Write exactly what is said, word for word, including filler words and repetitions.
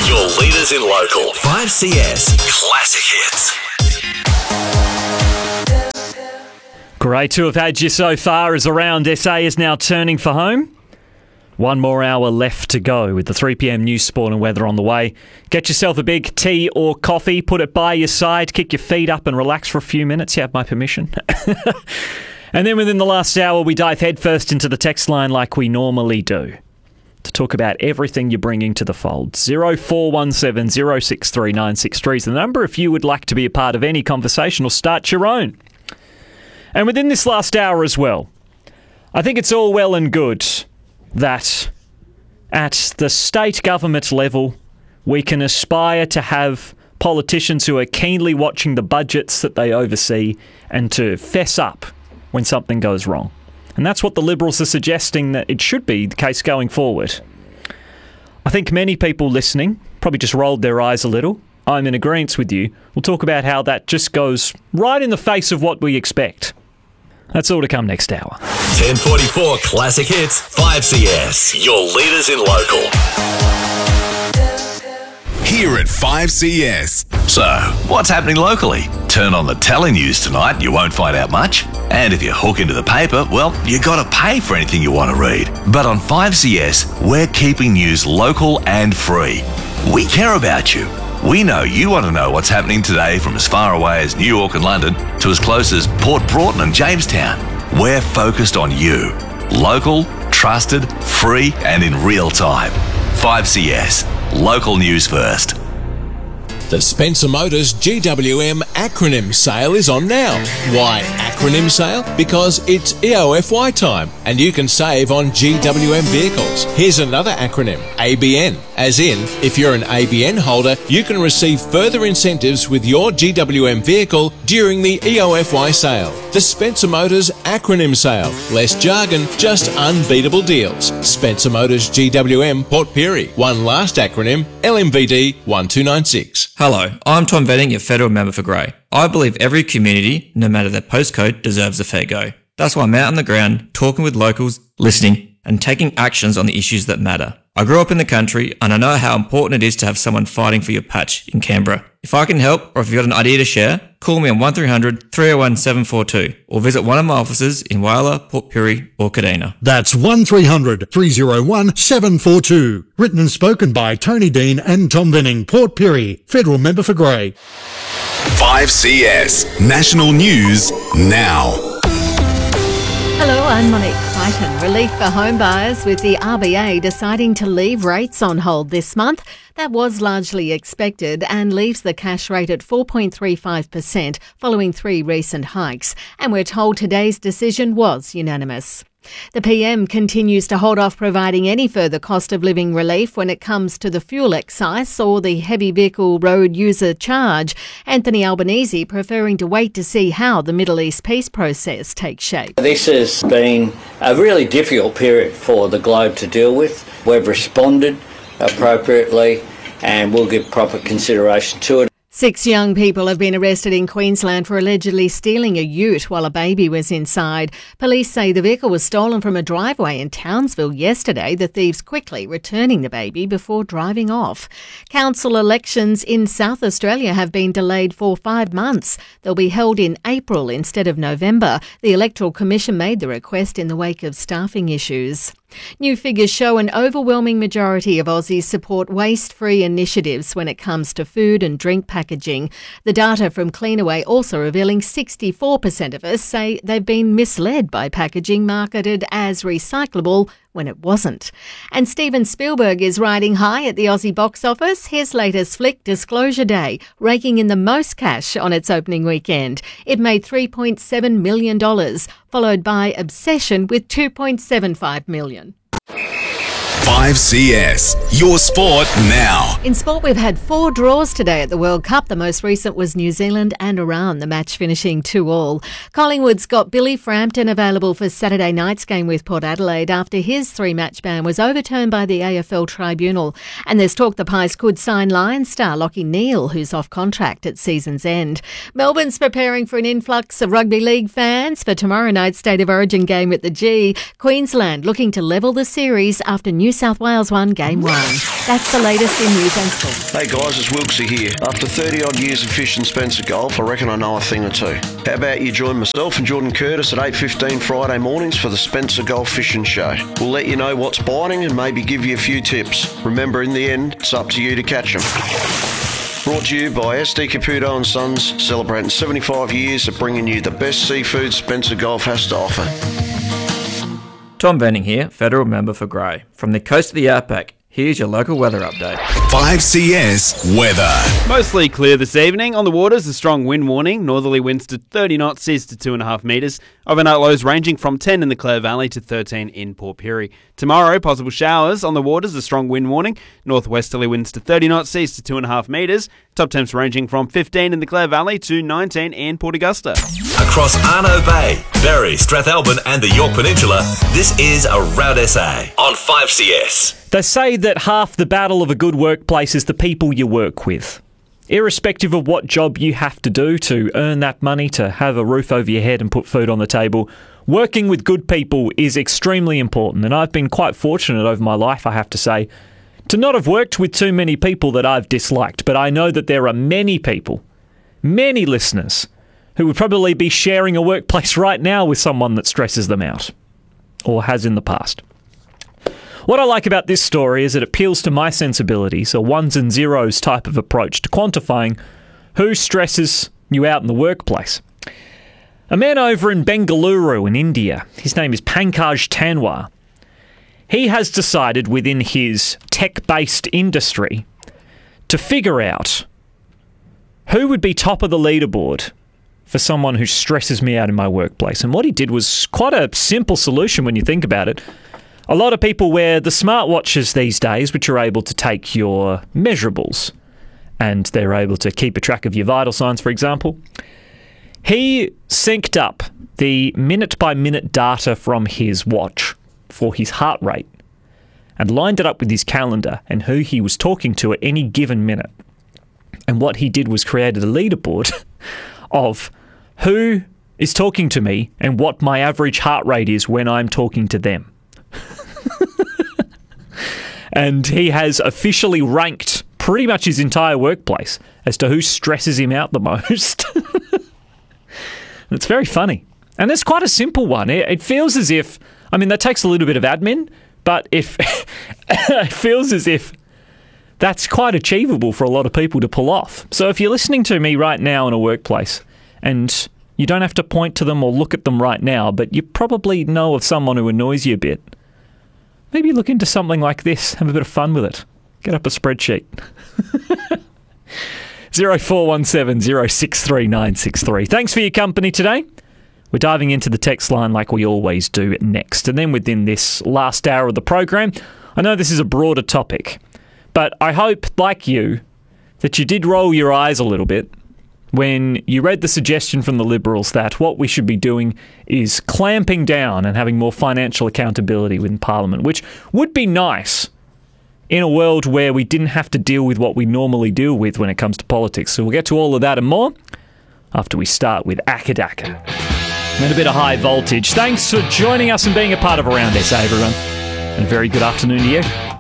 Your leaders in local. five C S Classic Hits. Great to have had you so far as Around S A is now turning for home. One more hour left to go with the three p.m. news, sport and weather on the way. Get yourself a big tea or coffee, put it by your side, kick your feet up and relax for a few minutes. You have my permission. And then within the last hour, we dive headfirst into the text line like we normally do to talk about everything you're bringing to the fold. zero four one seven, zero six three, nine six three is the number if you would like to be a part of any conversation or start your own. And within this last hour as well, I think it's all well and good that at the state government level, we can aspire to have politicians who are keenly watching the budgets that they oversee and to fess up when something goes wrong. And that's what the Liberals are suggesting that it should be the case going forward. I think many people listening probably just rolled their eyes a little. I'm in agreement with you. We'll talk about how that just goes right in the face of what we expect. That's all to come next hour. ten forty-four Classic Hits, five C S. Your leaders in local. Here at five C S. So, what's happening locally? Turn on the telenews tonight, you won't find out much. And if you hook into the paper, well, you got to pay for anything you want to read. But on five C S, we're keeping news local and free. We care about you. We know you want to know what's happening today from as far away as New York and London to as close as Port Broughton and Jamestown. We're focused on you. Local, trusted, free and in real time. five C S. Local news first. The Spencer Motors G W M acronym sale is on now. Why acronym sale? Because it's E O F Y time and you can save on G W M vehicles. Here's another acronym, A B N. As in, if you're an A B N holder, you can receive further incentives with your G W M vehicle during the E O F Y sale. The Spencer Motors acronym sale. Less jargon, just unbeatable deals. Spencer Motors G W M Port Pirie. One last acronym, L M V D one two nine six. Hello, I'm Tom Venning, your federal member for Grey. I believe every community, no matter their postcode, deserves a fair go. That's why I'm out on the ground, talking with locals, listening, and taking actions on the issues that matter. I grew up in the country, and I know how important it is to have someone fighting for your patch in Canberra. If I can help, or if you've got an idea to share, call me on one three hundred, three oh one, seven four two, or visit one of my offices in Whyalla, Port Pirie, or Kadina. That's one three hundred, three oh one, seven four two. Written and spoken by Tony Dean and Tom Venning, Port Pirie, federal member for Grey. five C S. National News Now. Hello, I'm Monique Crichton. Relief for home buyers with the R B A deciding to leave rates on hold this month. That was largely expected and leaves the cash rate at four point three five percent following three recent hikes. And we're told today's decision was unanimous. The P M continues to hold off providing any further cost of living relief when it comes to the fuel excise or the heavy vehicle road user charge. Anthony Albanese preferring to wait to see how the Middle East peace process takes shape. This has been a really difficult period for the globe to deal with. We've responded appropriately and we'll give proper consideration to it. Six young people have been arrested in Queensland for allegedly stealing a ute while a baby was inside. Police say the vehicle was stolen from a driveway in Townsville yesterday, the thieves quickly returning the baby before driving off. Council elections in South Australia have been delayed for five months. They'll be held in April instead of November. The Electoral Commission made the request in the wake of staffing issues. New figures show an overwhelming majority of Aussies support waste-free initiatives when it comes to food and drink packaging. The data from Cleanaway also revealing sixty-four percent of us say they've been misled by packaging marketed as recyclable when it wasn't. And Steven Spielberg is riding high at the Aussie box office. His latest flick, Disclosure Day, raking in the most cash on its opening weekend. It made three point seven million dollars, followed by Obsession with two point seven five million dollars. five C S, your sport now. In sport, we've had four draws today at the World Cup. The most recent was New Zealand and Iran, the match finishing two all. Collingwood's got Billy Frampton available for Saturday night's game with Port Adelaide after his three-match ban was overturned by the A F L Tribunal. And there's talk the Pies could sign Lions star Lachie Neale, who's off contract at season's end. Melbourne's preparing for an influx of rugby league fans for tomorrow night's State of Origin game at the G. Queensland looking to level the series after New New South Wales won Game one. That's the latest in news and sport. Hey guys, it's Wilksy here. After thirty odd years of fishing Spencer Golf, I reckon I know a thing or two. How about you join myself and Jordan Curtis at eight fifteen Friday mornings for the Spencer Golf Fishing Show. We'll let you know what's biting and maybe give you a few tips. Remember, in the end, it's up to you to catch them. Brought to you by S D Caputo and Sons, celebrating seventy-five years of bringing you the best seafood Spencer Golf has to offer. Tom Venning here, Federal Member for Grey. From the coast of the Outback, here's your local weather update. five C S weather. Mostly clear this evening. On the waters, a strong wind warning. Northerly winds to thirty knots, seas to two point five metres. Overnight lows ranging from ten in the Clare Valley to thirteen in Port Pirie. Tomorrow, possible showers. On the waters, a strong wind warning. Northwesterly winds to thirty knots, seas to two point five metres. Top temps ranging from fifteen in the Clare Valley to nineteen in Port Augusta. Across Arno Bay, Berry, Strathalbyn and the Yorke Peninsula, this is Around S A on five C S. They say that half the battle of a good workplace is the people you work with. Irrespective of what job you have to do to earn that money, to have a roof over your head and put food on the table, working with good people is extremely important. And I've been quite fortunate over my life, I have to say, to not have worked with too many people that I've disliked. But I know that there are many people, many listeners, who would probably be sharing a workplace right now with someone that stresses them out, or has in the past. What I like about this story is it appeals to my sensibilities, a ones and zeros type of approach to quantifying who stresses you out in the workplace. A man over in Bengaluru in India, his name is Pankaj Tanwar, he has decided within his tech-based industry to figure out who would be top of the leaderboard for someone who stresses me out in my workplace. And what he did was quite a simple solution when you think about it. A lot of people wear the smartwatches these days, which are able to take your measurables, and they're able to keep a track of your vital signs, for example. He synced up the minute-by-minute data from his watch for his heart rate and lined it up with his calendar and who he was talking to at any given minute. And what he did was created a leaderboard of who is talking to me and what my average heart rate is when I'm talking to them. And he has officially ranked pretty much his entire workplace as to who stresses him out the most. It's very funny. And it's quite a simple one. It, it feels as if, I mean, that takes a little bit of admin, but if it feels as if that's quite achievable for a lot of people to pull off. So if you're listening to me right now in a workplace, and you don't have to point to them or look at them right now, but you probably know of someone who annoys you a bit, maybe look into something like this. Have a bit of fun with it. Get up a spreadsheet. zero four one seven zero six three nine six three. Thanks for your company today. We're diving into the text line like we always do next. And then within this last hour of the program, I know this is a broader topic, but I hope, like you, that you did roll your eyes a little bit when you read the suggestion from the Liberals that what we should be doing is clamping down and having more financial accountability within Parliament, which would be nice in a world where we didn't have to deal with what we normally deal with when it comes to politics. So we'll get to all of that and more after we start with Akadaka and a bit of high voltage. Thanks for joining us and being a part of Around S A, everyone. And a very good afternoon to you.